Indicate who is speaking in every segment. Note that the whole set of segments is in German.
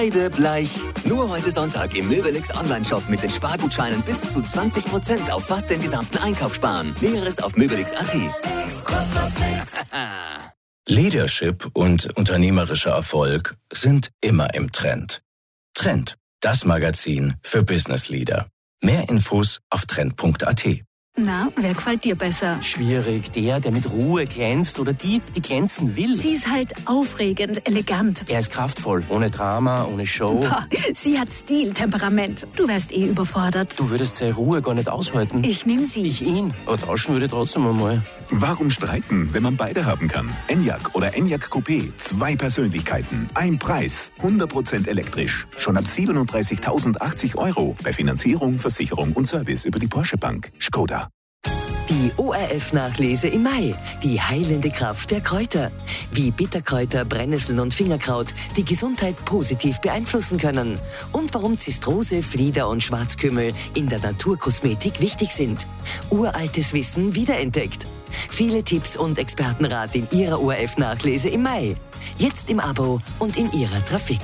Speaker 1: Bleich. Nur heute Sonntag im Möbelix Online-Shop mit den Spargutscheinen bis zu 20% auf fast den gesamten Einkauf sparen. Näheres auf möbelix.at.
Speaker 2: Leadership und unternehmerischer Erfolg sind immer im Trend. Trend, das Magazin für Business Leader. Mehr Infos auf trend.at.
Speaker 3: Na, wer gefällt dir besser?
Speaker 4: Schwierig, der mit Ruhe glänzt oder die glänzen will.
Speaker 3: Sie ist halt aufregend, elegant.
Speaker 4: Er ist kraftvoll, ohne Drama, ohne Show.
Speaker 3: Boah, sie hat Stil, Temperament. Du wärst überfordert.
Speaker 4: Du würdest seine Ruhe gar nicht aushalten.
Speaker 3: Ich nehme sie.
Speaker 4: Ich ihn. Aber tauschen würde trotzdem einmal.
Speaker 5: Warum streiten, wenn man beide haben kann? Enyaq oder Enyaq Coupé. 2 Persönlichkeiten, ein Preis. 100% elektrisch. Schon ab 37.080 €. Bei Finanzierung, Versicherung und Service über die Porsche Bank. Skoda.
Speaker 6: Die ORF-Nachlese im Mai. Die heilende Kraft der Kräuter. Wie Bitterkräuter, Brennnesseln und Fingerkraut die Gesundheit positiv beeinflussen können. Und warum Zistrose, Flieder und Schwarzkümmel in der Naturkosmetik wichtig sind. Uraltes Wissen wiederentdeckt. Viele Tipps und Expertenrat in Ihrer ORF-Nachlese im Mai. Jetzt im Abo und in Ihrer Trafik.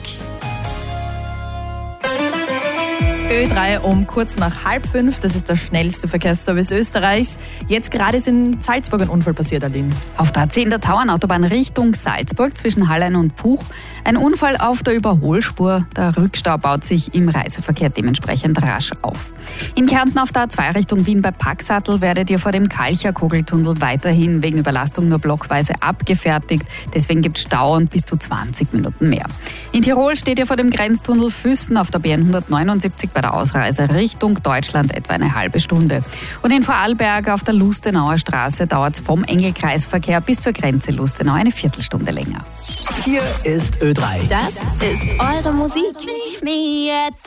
Speaker 7: Ö3 um kurz nach 4:30. Das ist der schnellste Verkehrsservice Österreichs. Jetzt gerade ist in Salzburg ein Unfall passiert, Aline.
Speaker 8: Auf der A10 der Tauernautobahn Richtung Salzburg zwischen Hallein und Puch. Ein Unfall auf der Überholspur. Der Rückstau baut sich im Reiseverkehr dementsprechend rasch auf. In Kärnten auf der A2 Richtung Wien bei Packsattel werdet ihr vor dem Kalcher-Kogeltunnel weiterhin wegen Überlastung nur blockweise abgefertigt. Deswegen gibt es Stau und bis zu 20 Minuten mehr. In Tirol steht ihr vor dem Grenztunnel Füssen auf der BN 179 bei der Ausreise Richtung Deutschland etwa eine halbe Stunde. Und in Vorarlberg auf der Lustenauer Straße dauert es vom Engelkreisverkehr bis zur Grenze Lustenau eine Viertelstunde länger.
Speaker 1: Hier ist Ö3.
Speaker 9: Das ist eure Musik.